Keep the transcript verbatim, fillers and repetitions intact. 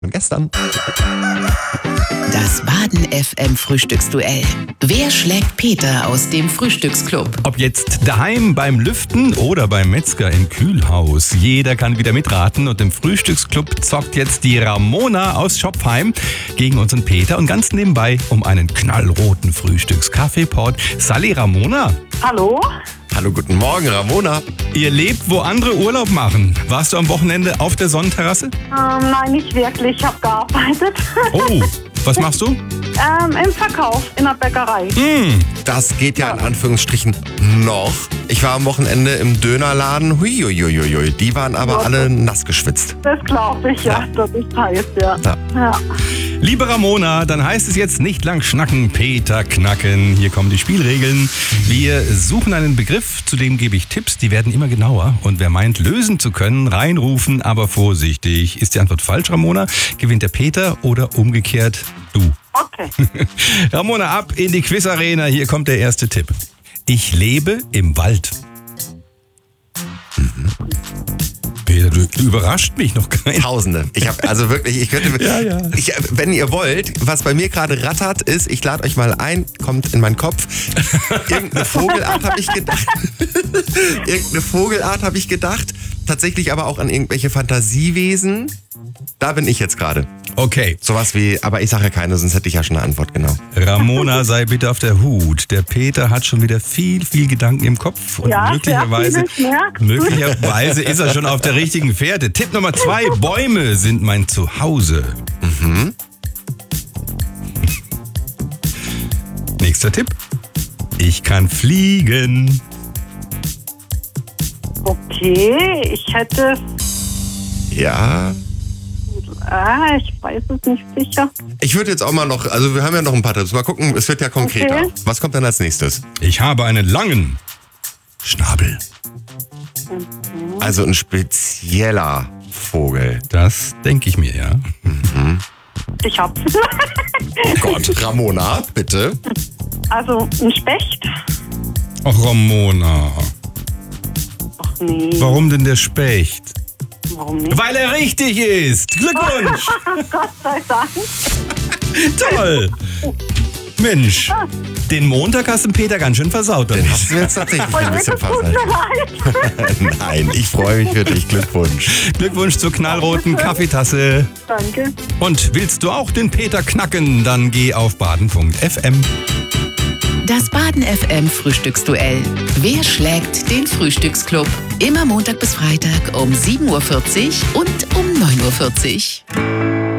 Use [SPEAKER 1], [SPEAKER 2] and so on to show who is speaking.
[SPEAKER 1] Gestern.
[SPEAKER 2] Das Baden F M Frühstücksduell. Wer schlägt Peter aus dem Frühstücksclub?
[SPEAKER 3] Ob jetzt daheim beim Lüften oder beim Metzger im Kühlhaus. Jeder kann wieder mitraten und im Frühstücksclub zockt jetzt die Ramona aus Schopfheim gegen unseren Peter und ganz nebenbei um einen knallroten Frühstückskaffeepot. Sally, Ramona.
[SPEAKER 4] Hallo?
[SPEAKER 1] Hallo, guten Morgen, Ramona.
[SPEAKER 3] Ihr lebt, wo andere Urlaub machen. Warst du am Wochenende auf der Sonnenterrasse?
[SPEAKER 4] Ähm, nein, nicht wirklich. Ich habe gearbeitet.
[SPEAKER 3] Oh, was machst du?
[SPEAKER 4] ähm, Im Verkauf in der Bäckerei.
[SPEAKER 3] Hm,
[SPEAKER 1] Das geht ja in Anführungsstrichen noch. Ich war am Wochenende im Dönerladen. Huiuiuiui. Die waren aber alle nass geschwitzt.
[SPEAKER 4] Das glaube ich, ja. Das ist heiß, ja.
[SPEAKER 1] Ja.
[SPEAKER 4] ja.
[SPEAKER 3] liebe Ramona, dann heißt es jetzt nicht lang schnacken, Peter knacken. Hier kommen die Spielregeln. Wir suchen einen Begriff, zu dem gebe ich Tipps, die werden immer genauer. Und wer meint, lösen zu können, reinrufen, aber vorsichtig. Ist die Antwort falsch, Ramona? Gewinnt der Peter oder umgekehrt du?
[SPEAKER 4] Okay.
[SPEAKER 3] Ramona, ab in die Quizarena. Hier kommt der erste Tipp. Ich lebe im Wald. Mhm. Peter, du, du überrascht mich noch gar nicht.
[SPEAKER 1] Tausende. Ich habe also wirklich, ich könnte,
[SPEAKER 3] Ja, ja.
[SPEAKER 1] Ich, wenn ihr wollt, was bei mir gerade rattert, ist, ich lade euch mal ein, kommt in meinen Kopf. Irgendeine Vogelart habe ich gedacht. Irgendeine Vogelart habe ich gedacht. Tatsächlich aber auch an irgendwelche Fantasiewesen. Da bin ich jetzt gerade.
[SPEAKER 3] Okay,
[SPEAKER 1] Sowas wie, aber ich sage ja keine, sonst hätte ich ja schon eine Antwort, genau.
[SPEAKER 3] Ramona, sei bitte auf der Hut. Der Peter hat schon wieder viel, viel Gedanken im Kopf. Und
[SPEAKER 4] Ja,
[SPEAKER 3] möglicherweise,
[SPEAKER 4] sehr viel, ich merk's.
[SPEAKER 3] möglicherweise ist er schon auf der richtigen Fährte. Tipp Nummer zwei, Bäume sind mein Zuhause. Mhm. Nächster Tipp. Ich kann fliegen.
[SPEAKER 4] Okay, ich hätte...
[SPEAKER 1] Ja.
[SPEAKER 4] Ah, ich weiß es nicht sicher.
[SPEAKER 1] Ich würde jetzt auch mal noch, also wir haben ja noch ein paar Tipps. Mal gucken, es wird ja konkreter.
[SPEAKER 4] Okay.
[SPEAKER 1] Was kommt dann als nächstes?
[SPEAKER 3] Ich habe einen langen Schnabel.
[SPEAKER 1] Also ein spezieller Vogel.
[SPEAKER 3] Das denke ich mir, ja.
[SPEAKER 4] Ich hab's.
[SPEAKER 1] Oh Gott, Ramona, bitte.
[SPEAKER 4] Also ein Specht?
[SPEAKER 3] Ach, Ramona.
[SPEAKER 4] Ach nee,
[SPEAKER 3] Warum denn der Specht?
[SPEAKER 4] warum nicht?
[SPEAKER 3] Weil er richtig ist. Glückwunsch.
[SPEAKER 4] Gott sei Dank.
[SPEAKER 3] Toll. Mensch, den Montag hast du Peter ganz schön versaut. Oder
[SPEAKER 1] Den
[SPEAKER 3] nicht?
[SPEAKER 1] hast du jetzt tatsächlich ein
[SPEAKER 4] Und
[SPEAKER 1] bisschen
[SPEAKER 4] es tut mir
[SPEAKER 1] versagt.
[SPEAKER 4] leid.
[SPEAKER 1] Nein, ich freue mich für dich. Glückwunsch.
[SPEAKER 3] Glückwunsch zur knallroten Kaffeetasse.
[SPEAKER 4] Danke.
[SPEAKER 3] Und willst du auch den Peter knacken, dann geh auf baden punkt f m.
[SPEAKER 2] Das Baden F M Frühstücksduell. Wer schlägt den Frühstücksclub? Immer Montag bis Freitag um sieben Uhr vierzig und um neun Uhr vierzig.